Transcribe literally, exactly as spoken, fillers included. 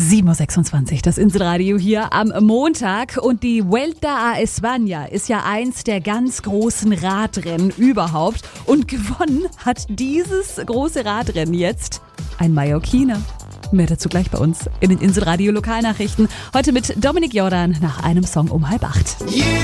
sieben Uhr sechsundzwanzig, das Inselradio hier am Montag. Und die Vuelta a España ist ja eins der ganz großen Radrennen überhaupt. Und gewonnen hat dieses große Radrennen jetzt ein Mallorquiner. Mehr dazu gleich bei uns in den Inselradio Lokalnachrichten. Heute mit Dominik Jordan nach einem Song um halb acht. Yeah.